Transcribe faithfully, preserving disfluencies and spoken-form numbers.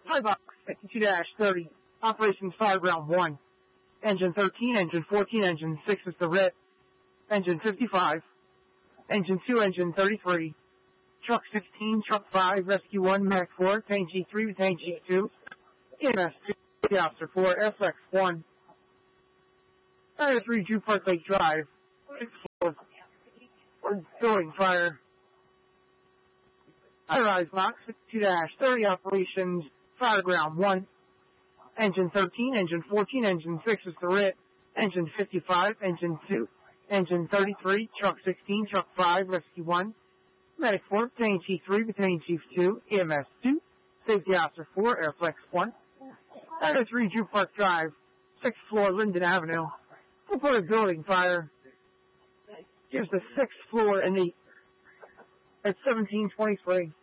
Skybox fifty-two thirty, Operations Fire Ground one. Engine thirteen, Engine fourteen, Engine six is the R I T. Engine fifty-five. Engine two, Engine thirty-three. Truck sixteen, Truck five, Rescue one, Medic four, Retain G three, Retain G two. E M S two, Officer four, F X one. Area three, Drew Park Lake Drive. sixth floor. We're building fire. High-rise box fifty-two thirty, Operations Fire Ground one. Engine thirteen, Engine fourteen, Engine six is the R I T. Engine fifty-five, Engine two, Engine thirty-three, Truck sixteen, Truck five, Rescue one. Medic four, Retain Chief three, Retain Chief two, E M S two, Safety Officer four, Airflex one. Area three, Drew Park Drive, sixth floor, Linden Avenue. Reported building fire. Gives the sixth floor in the at seventeen twenty-three.